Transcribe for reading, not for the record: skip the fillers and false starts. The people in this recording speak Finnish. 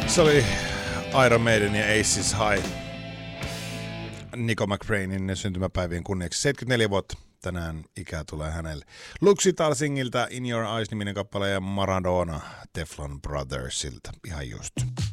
Se oli Iron Maiden ja Aces High. Nico McBrainin syntymäpäivien kunniaksi 74 vuotta. Tänään ikää tulee hänelle. Luxi Talsingilta In Your Eyes-niminen kappale ja Maradona Teflon Brothersilta. Ihan just.